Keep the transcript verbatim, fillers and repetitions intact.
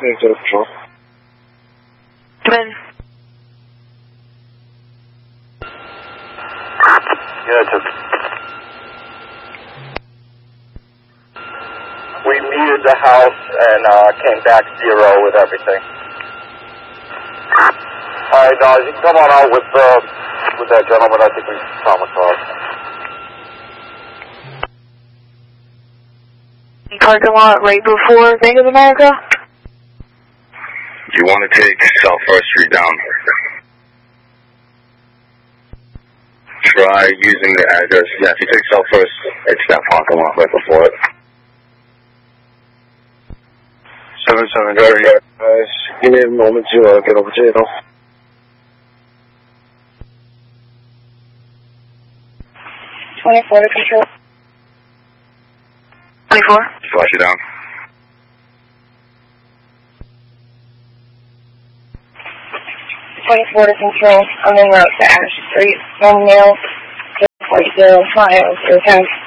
Negative control. Come in. Negative. We muted the house and uh, came back zero with everything. Alright, uh, you can come on out with, uh, with that gentleman. I think we promised off. Parking lot right before Bank of America. You want to take South First Street down. Try using the address. Yeah, if you take South First, it's that parking lot right before it. seven seven three, guys. Give me a moment to uh, get over to you, though. twenty-four to control. twenty-four. Flash you down. twenty-four to control. I'm en route to Ash Street. One male, forty zero five, zero ten.